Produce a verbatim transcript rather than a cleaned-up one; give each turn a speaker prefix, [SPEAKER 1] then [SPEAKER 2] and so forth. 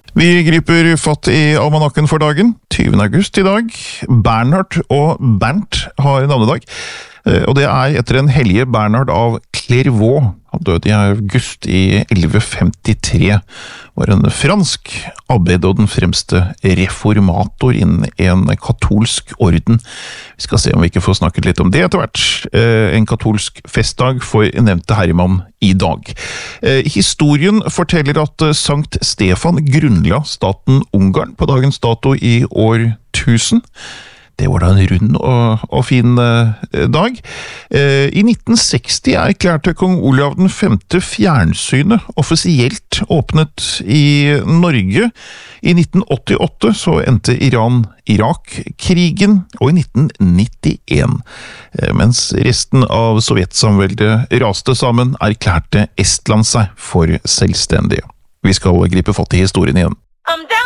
[SPEAKER 1] Vi griper fatt i almanakken for dagen, tyvende august i dag. Bernhard og Bernt har navnedag, og det er etter den hellige Bernhard av Clairvaux. Han døde i august i elleve femtitre, var en fransk abbed og den fremste reformator innen en katolsk orden. Vi skal se om vi ikke får snakket litt om det etter hvert. En katolsk festdag for nevnte herremann i dag. Historien forteller at Sankt Stefan grunnla staten Ungarn på dagens dato i år tusen. Det var da en rund og, og fin eh, dag. Eh, I nitten seksti erklærte kong Olav den femte fjernsynet offisielt åpnet i Norge. I nitten åttiåtte så endte Iran-Irak-krigen, og i nitten nittien, eh, mens resten av sovjetsamveldet raste sammen, erklærte Estland seg for selvstendige. Vi skal gripe fatt i historien igjen.